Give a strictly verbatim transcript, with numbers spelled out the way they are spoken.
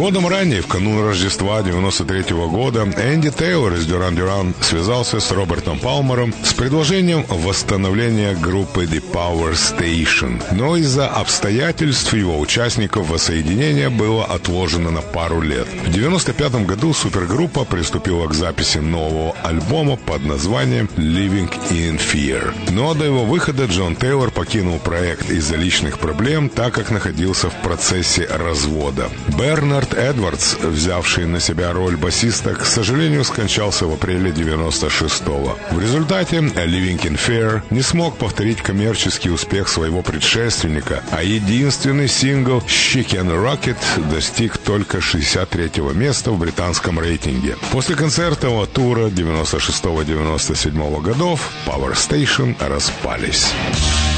Годом ранее, в канун Рождества девяносто третьего года, Энди Тейлор из Duran Duran связался с Робертом Палмером с предложением восстановления группы The Power Station. Но из-за обстоятельств его участников воссоединение было отложено на пару лет. В девяносто пятом году супергруппа приступила к записи нового альбома под названием Living in Fear. Но до его выхода Джон Тейлор покинул проект из-за личных проблем, так как находился в процессе развода. Бернард Эдвардс, взявший на себя роль басиста, к сожалению, скончался в апреле девяносто шестого. В результате Living in Fear не смог повторить коммерческий успех своего предшественника, а единственный сингл She Can Rock It достиг только шестьдесят третьего места в британском рейтинге. После концертного тура девяносто шестого — девяносто седьмого годов Power Station распались.